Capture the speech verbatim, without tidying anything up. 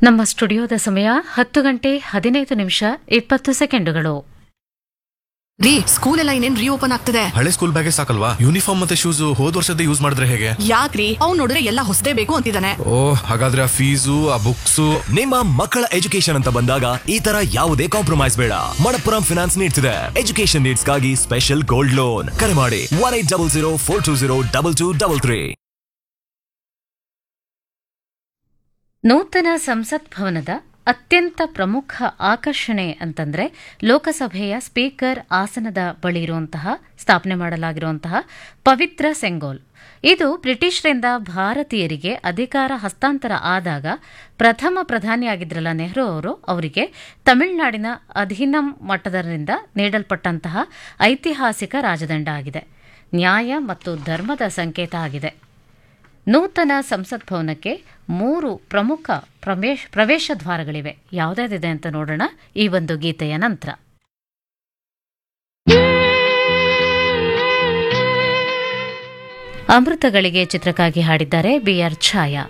ನಮ್ಮ ಸ್ಟುಡಿಯೋದ ಸಮಯ ಹತ್ತು ಗಂಟೆ ಹದಿನೈದು ನಿಮಿಷ ಇಪ್ಪತ್ತು ಸೆಕೆಂಡುಗಳು. ರೀ, ಸ್ಕೂಲ್ ಎಲ್ಲ ಇನ್ನೇನ್ ರೀಓಪನ್ ಆಗ್ತದೆ. ಹಳೆ ಸ್ಕೂಲ್ ಬ್ಯಾಗೇ ಸಾಕಲ್ವಾ? ಯೂನಿಫಾರ್ಮ್ ಮತ್ತೆ ಶೂಸ್ ಹೋದ್ ವರ್ಷದ ಯೂಸ್ ಮಾಡಿದ್ರೆ ಹೇಗೆ? ಯಾಕ್ರಿ, ಅವ್ನು ನೋಡಿದ್ರೆ ಎಲ್ಲ ಹೊಸದೇ ಬೇಕು ಅಂತಿದ್ದಾನೆ. ಓ, ಹಾಗಾದ್ರೆ ಆ ಫೀಸು ಆ ಬುಕ್ಸು. ನಿಮ್ಮ ಮಕ್ಕಳ ಎಜುಕೇಶನ್ ಅಂತ ಬಂದಾಗ ಈ ತರ ಯಾವುದೇ ಕಾಂಪ್ರಮೈಸ್ ಬೇಡ. ಮಣಪ್ಪುರಂ ಫಿನಾನ್ಸ್ ನೀಡ್ತಿದೆ ಎಜುಕೇಶನ್ ನೀಡ್ಸ್ ಗಾಗಿ ಸ್ಪೆಷಲ್ ಗೋಲ್ಡ್ ಲೋನ್. ಕರೆ ಮಾಡಿ one eight double zero four two zero double two double three. ನೂತನ ಸಂಸತ್ ಭವನದ ಅತ್ಯಂತ ಪ್ರಮುಖ ಆಕರ್ಷಣೆ ಅಂತಂದ್ರೆ ಲೋಕಸಭೆಯ ಸ್ಪೀಕರ್ ಆಸನದ ಬಳಿ ಇರುವಂತಹ ಸ್ಥಾಪನೆ ಮಾಡಲಾಗಿರುವಂತಹ ಪವಿತ್ರ ಸೆಂಗೋಲ್. ಇದು ಬ್ರಿಟಿಷರಿಂದ ಭಾರತೀಯರಿಗೆ ಅಧಿಕಾರ ಹಸ್ತಾಂತರ ಆದಾಗ ಪ್ರಥಮ ಪ್ರಧಾನಿಯಾಗಿದ್ರಲ್ಲ ನೆಹರು ಅವರು, ಅವರಿಗೆ ತಮಿಳುನಾಡಿನ ಅಧೀನಂ ಮಠದರಿಂದ ನೀಡಲ್ಪಟ್ಟಂತಹ ಐತಿಹಾಸಿಕ ರಾಜದಂಡ ಆಗಿದೆ. ನ್ಯಾಯ ಮತ್ತು ಧರ್ಮದ ಸಂಕೇತ ಆಗಿದೆ. ನೂತನ ಸಂಸತ್ ಭವನಕ್ಕೆ ಮೂರು ಪ್ರಮುಖ ಪ್ರವೇಶ ಪ್ರವೇಶ ದ್ವಾರಗಳಿವೆ. ಯಾವುದಾದಿದೆ ಅಂತ ನೋಡೋಣ ಈ ಒಂದು ಗೀತೆಯ ನಂತರ. ಅಮೃತಗಳಿಗೆ ಚಿತ್ರಕ್ಕಾಗಿ ಹಾಡಿದ್ದಾರೆ ಬಿ ಆರ್ ಛಾಯಾ.